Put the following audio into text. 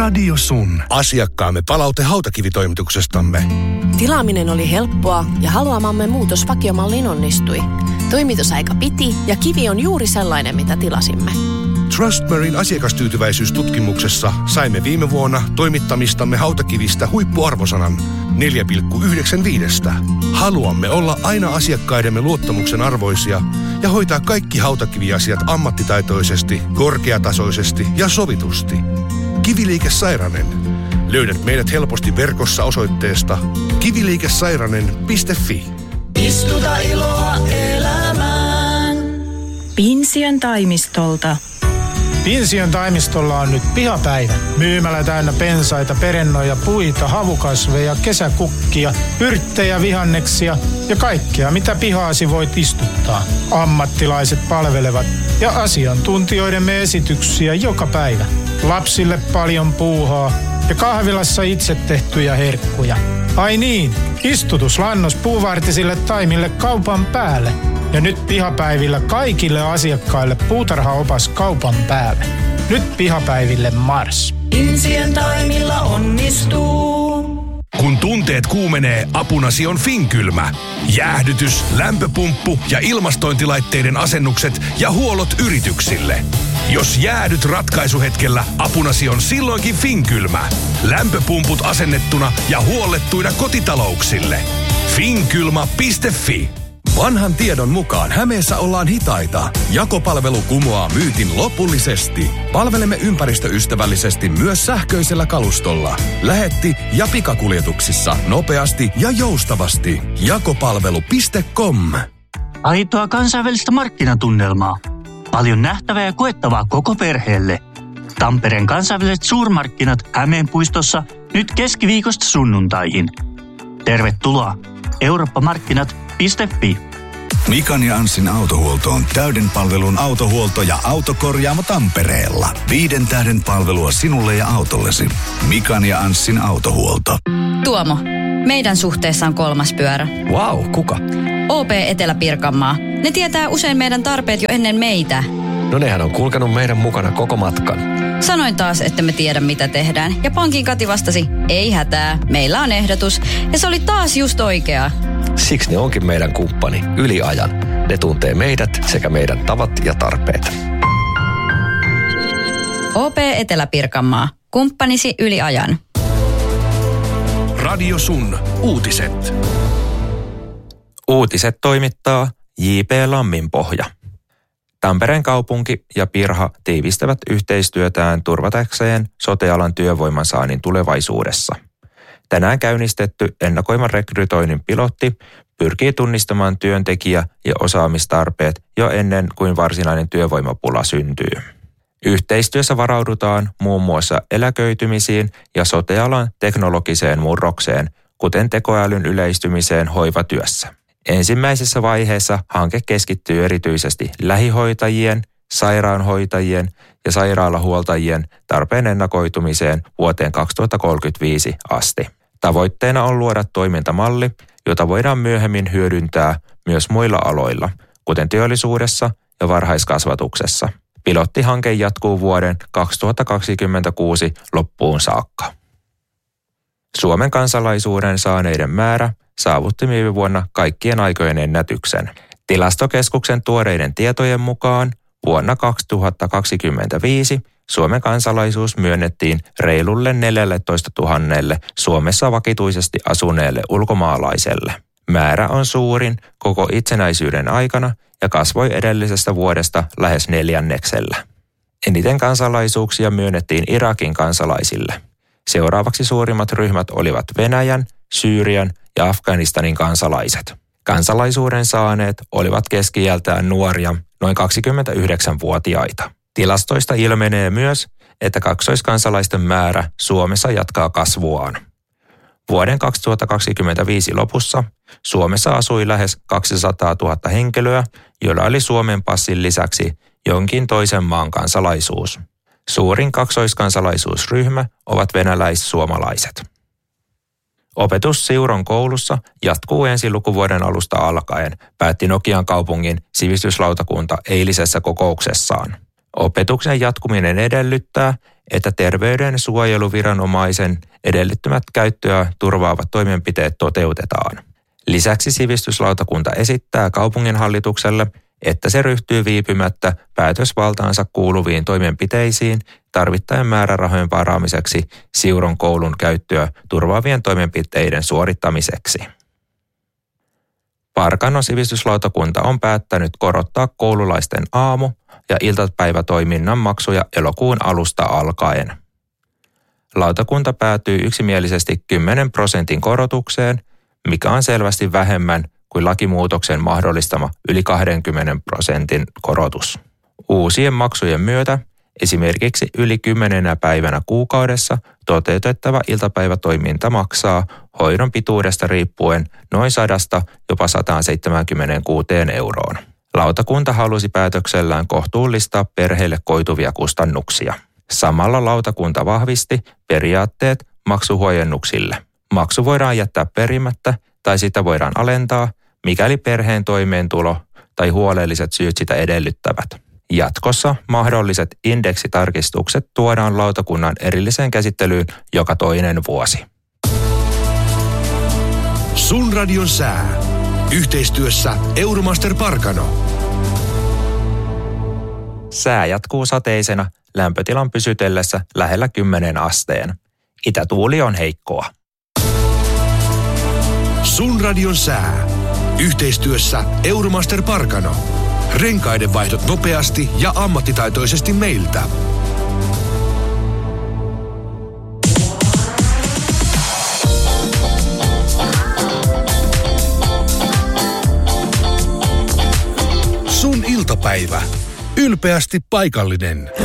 Radio Sun. Asiakkaamme palaute hautakivitoimituksestamme. Tilaaminen oli helppoa ja haluamamme muutos vakiomalliin onnistui. Toimitusaika piti ja kivi on juuri sellainen, mitä tilasimme. Trustmarine asiakastyytyväisyystutkimuksessa saimme viime vuonna toimittamistamme hautakivistä huippuarvosanan 4,95. Haluamme olla aina asiakkaidemme luottamuksen arvoisia ja hoitaa kaikki hautakiviasiat ammattitaitoisesti, korkeatasoisesti ja sovitusti. Kiviliike Sairanen. Löydät meidät helposti verkossa osoitteesta kiviliikesairanen.fi. Istuta iloa elämään. Pinsiön toimistolta. Pinsiön toimistolla on nyt pihapäivä. Myymälä täynnä pensaita, perennoja, puita, havukasveja, kesäkukkia, yrttejä, vihanneksia ja kaikkea, mitä pihaasi voit istuttaa. Ammattilaiset palvelevat ja asiantuntijoidemme esityksiä joka päivä. Lapsille paljon puuhaa ja kahvilassa itse tehtyjä herkkuja. Ai niin, istutuslannos puuvartisille taimille kaupan päälle. Ja nyt pihapäivillä kaikille asiakkaille puutarhaopas kaupan päälle. Nyt pihapäiville Mars. Insien taimilla onnistuu. Kun tunteet kuumenee, apunasi on Finkylmä. Jäähdytys, lämpöpumppu ja ilmastointilaitteiden asennukset ja huollot yrityksille. Jos jäädyt ratkaisuhetkellä, apunasi on silloinkin Finkylmä. Lämpöpumput asennettuna ja huollettuina kotitalouksille. Finkylma.fi. Vanhan tiedon mukaan Hämeessä ollaan hitaita. Jakopalvelu kumoaa myytin lopullisesti. Palvelemme ympäristöystävällisesti myös sähköisellä kalustolla. Lähetti- ja pikakuljetuksissa nopeasti ja joustavasti. Jakopalvelu.com. Aitoa kansainvälistä markkinatunnelmaa. Paljon nähtävää ja koettavaa koko perheelle. Tampereen kansainväliset suurmarkkinat Hämeenpuistossa nyt keskiviikosta sunnuntaihin. Tervetuloa eurooppamarkkinat.fi. Mikan ja Anssin autohuolto on täyden palvelun autohuolto ja autokorjaamo Tampereella. 5 tähden palvelua sinulle ja autollesi. Mikan ja Anssin autohuolto. Tuomo, meidän suhteessa on 3. pyörä. Vau, kuka? OP Etelä-Pirkanmaa. Ne tietää usein meidän tarpeet jo ennen meitä. No nehän on kulkenut meidän mukana koko matkan. Sanoin taas, että me tiedä mitä tehdään. Ja pankin Kati vastasi, ei hätää, meillä on ehdotus. Ja se oli taas just oikea. Siksi ne onkin meidän kumppani yli ajan. Ne tuntee meidät sekä meidän tavat ja tarpeet. OP Etelä-Pirkanmaa. Kumppanisi yli ajan. Radio Sun. Uutiset. Uutiset toimittaa J.P. Lamminpohja. Tampereen kaupunki ja Pirha tiivistävät yhteistyötään turvatakseen sote-alan työvoiman saannin tulevaisuudessa. Tänään käynnistetty ennakoivan rekrytoinnin pilotti pyrkii tunnistamaan työntekijä- ja osaamistarpeet jo ennen kuin varsinainen työvoimapula syntyy. Yhteistyössä varaudutaan muun muassa eläköitymisiin ja sote-alan teknologiseen murrokseen, kuten tekoälyn yleistymiseen hoivatyössä. Ensimmäisessä vaiheessa hanke keskittyy erityisesti lähihoitajien, sairaanhoitajien ja sairaalahuoltajien tarpeen ennakoitumiseen vuoteen 2035 asti. Tavoitteena on luoda toimintamalli, jota voidaan myöhemmin hyödyntää myös muilla aloilla, kuten teollisuudessa ja varhaiskasvatuksessa. Pilottihanke jatkuu vuoden 2026 loppuun saakka. Suomen kansalaisuuden saaneiden määrä saavutti viime vuonna kaikkien aikojen ennätyksen. Tilastokeskuksen tuoreiden tietojen mukaan vuonna 2025 Suomen kansalaisuus myönnettiin reilulle 14 000 Suomessa vakituisesti asuneelle ulkomaalaiselle. Määrä on suurin koko itsenäisyyden aikana ja kasvoi edellisestä vuodesta lähes 4. Eniten kansalaisuuksia myönnettiin Irakin kansalaisille. Seuraavaksi suurimmat ryhmät olivat Venäjän, Syyrian ja Afganistanin kansalaiset. Kansalaisuuden saaneet olivat keski-iältään nuoria, noin 29-vuotiaita. Tilastoista ilmenee myös, että kaksoiskansalaisten määrä Suomessa jatkaa kasvuaan. Vuoden 2025 lopussa Suomessa asui lähes 200 000 henkilöä, joilla oli Suomen passin lisäksi jonkin toisen maan kansalaisuus. Suurin kaksoiskansalaisuusryhmä ovat venäläis-suomalaiset. Opetus Siuron koulussa jatkuu ensi lukuvuoden alusta alkaen, päätti Nokian kaupungin sivistyslautakunta eilisessä kokouksessaan. Opetuksen jatkuminen edellyttää, että terveydensuojeluviranomaisen edellyttämät käyttöä turvaavat toimenpiteet toteutetaan. Lisäksi sivistyslautakunta esittää kaupunginhallitukselle, että se ryhtyy viipymättä päätösvaltaansa kuuluviin toimenpiteisiin tarvittaen määrärahojen varaamiseksi Siuron koulun käyttöä turvaavien toimenpiteiden suorittamiseksi. Parkanon sivistyslautakunta on päättänyt korottaa koululaisten aamu- ja iltapäivätoiminnan maksuja elokuun alusta alkaen. Lautakunta päätyy yksimielisesti 10% korotukseen, mikä on selvästi vähemmän kuin lakimuutoksen mahdollistama yli 20% korotus. Uusien maksujen myötä esimerkiksi yli 10 päivänä kuukaudessa toteutettava iltapäivätoiminta maksaa hoidon pituudesta riippuen noin 100 jopa 176 euroon. Lautakunta halusi päätöksellään kohtuullistaa perheille koituvia kustannuksia. Samalla lautakunta vahvisti periaatteet maksuhuojennuksille. Maksu voidaan jättää perimättä tai sitä voidaan alentaa, mikäli perheen toimeentulo tai huolelliset syyt sitä edellyttävät. Jatkossa mahdolliset indeksitarkistukset tuodaan lautakunnan erilliseen käsittelyyn joka toinen vuosi. Sun radion sää. Yhteistyössä Euromaster Parkano. Sää jatkuu sateisena lämpötilan pysytellessä lähellä 10 asteen. Itätuuli on heikkoa. Sun radion sää. Yhteistyössä Euromaster Parkano. Renkaiden vaihdot nopeasti ja ammattitaitoisesti meiltä. Sun iltapäivä. Ylpeästi paikallinen.